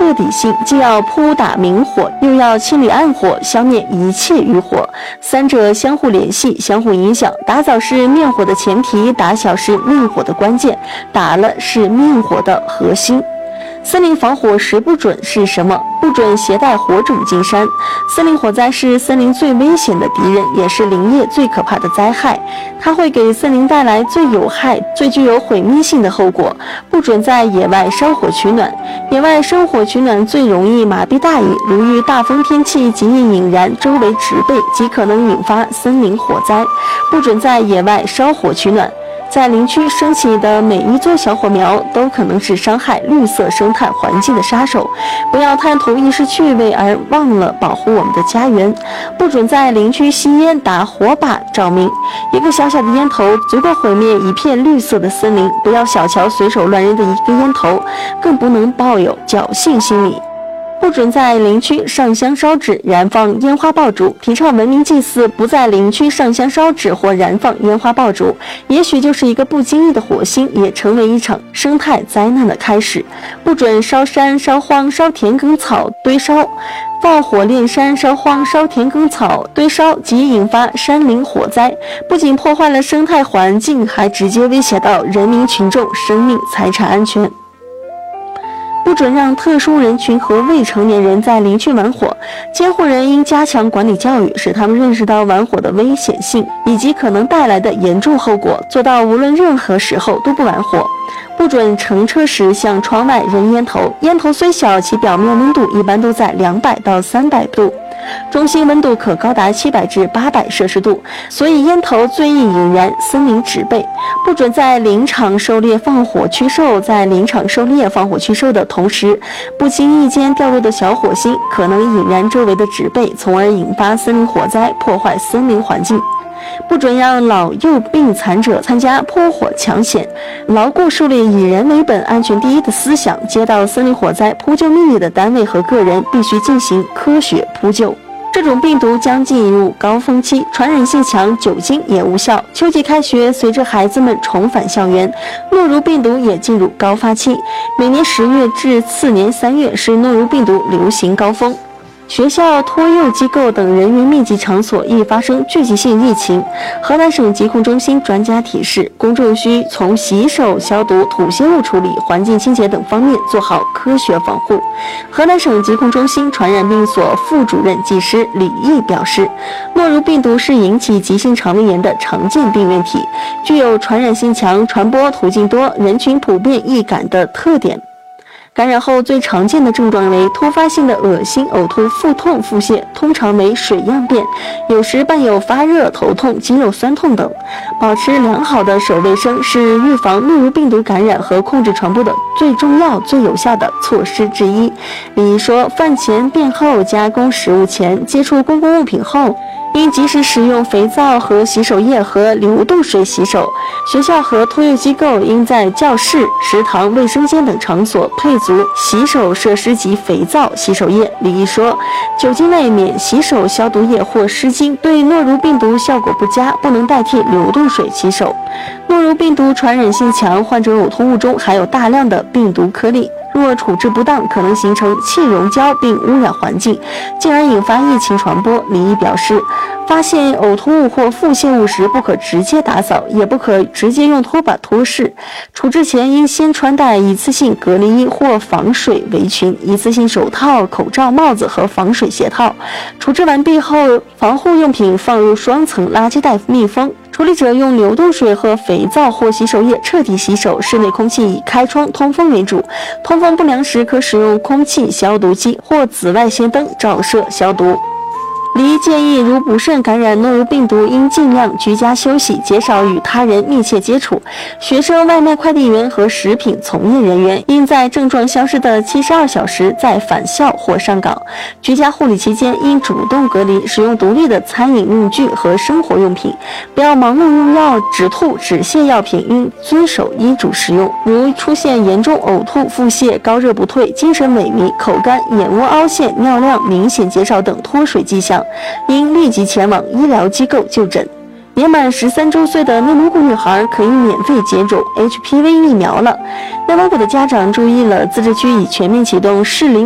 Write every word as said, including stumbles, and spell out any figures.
彻底性，既要扑打明火，又要清理暗火，消灭一切余火，三者相互联系，相互影响。打早是灭火的前提，打小是灭火的关键，打了是灭火的核心。森林防火十不准是什么？不准携带火种进山。森林火灾是森林最危险的敌人，也是林业最可怕的灾害。它会给森林带来最有害、最具有毁灭性的后果。不准在野外烧火取暖。野外生火取暖最容易麻痹大意，如遇大风天气，极易引燃周围植被，极可能引发森林火灾。不准在野外烧火取暖。在林区升起的每一座小火苗都可能是伤害绿色生态环境的杀手。不要贪图一时趣味而忘了保护我们的家园。不准在林区吸烟、打火把照明。一个小小的烟头足够毁灭一片绿色的森林。不要小瞧随手乱扔的一根烟头，更不能抱有侥幸心理。不准在林区上香烧纸、燃放烟花爆竹。提倡文明祭祀，不在林区上香烧纸或燃放烟花爆竹，也许就是一个不经意的火星，也成为一场生态灾难的开始。不准烧山、烧荒、烧田埂草、堆烧。放火炼山、烧荒、烧田埂草、堆烧，即引发山林火灾，不仅破坏了生态环境，还直接威胁到人民群众生命财产安全。不准让特殊人群和未成年人在林区玩火，监护人应加强管理教育，使他们认识到玩火的危险性以及可能带来的严重后果，做到无论任何时候都不玩火。不准乘车时向窗外扔烟头，烟头虽小，其表面温度一般都在两百到三百度，中心温度可高达七百至八百摄氏度，所以烟头最易引燃森林植被。不准在林场狩猎放火驱兽，在林场狩猎放火驱兽的同时，不经意间掉落的小火星可能引燃周围的植被，从而引发森林火灾，破坏森林环境。不准让老幼病残者参加扑火抢险，牢固树立以人为本、安全第一的思想。接到森林火灾扑救命令的单位和个人必须进行科学扑救。这种病毒将进入高峰期，传染性强，酒精也无效。秋季开学，随着孩子们重返校园，诺如病毒也进入高发期。每年十月至次年三月是诺如病毒流行高峰。学校、托幼机构等人员密集场所易发生聚集性疫情。河南省疾控中心专家提示，公众需从洗手、消毒、吐泻物处理、环境清洁等方面做好科学防护。河南省疾控中心传染病所副主任技师李毅表示，诺如病毒是引起急性肠胃炎的常见病原体，具有传染性强、传播途径多、人群普遍易感的特点。感染后最常见的症状为突发性的恶心、呕吐、腹痛、腹泻，通常为水样便，有时伴有发热、头痛、肌肉酸痛等。保持良好的手卫生是预防诺如病毒感染和控制传播的最重要、最有效的措施之一。李毅说，饭前、便后、加工食物前、接触公共物品后，应及时使用肥皂和洗手液和流动水洗手。学校和托幼机构应在教室、食堂、卫生间等场所配足洗手设施及肥皂、洗手液。李毅说，酒精类免洗手消毒液或湿巾对诺如病毒效果不佳，不能代替流动水洗手。诺如病毒传染性强，患者呕吐物中含有大量的病毒颗粒，若处置不当，可能形成气溶胶并污染环境，进而引发疫情传播。李毅表示，发现呕吐物或腹泻物时，不可直接打扫，也不可直接用拖把拖拭。处置前应先穿戴一次性隔离衣或防水围裙、一次性手套、口罩、帽子和防水鞋套。处置完毕后，防护用品放入双层垃圾袋密封。处理者用流动水和肥皂或洗手液彻底洗手。室内空气以开窗通风为主，通风不良时可使用空气消毒机或紫外线灯照射消毒。李毅建议，如不慎感染诺如病毒，应尽量居家休息，减少与他人密切接触。学生、外卖快递员和食品从业人员应在症状消失的七十二小时再返校或上岗。居家护理期间应主动隔离，使用独立的餐饮用具和生活用品，不要盲目用药。止吐、止泻药品应遵守医嘱使用。如出现严重呕吐、腹泻、高热不退、精神萎靡、口干、眼窝凹陷、尿量明显减少等脱水迹象，应立即前往医疗机构就诊。年满十三周岁的内蒙古女孩可以免费接种 H P V 疫苗了。内蒙古的家长注意了，自治区已全面启动适龄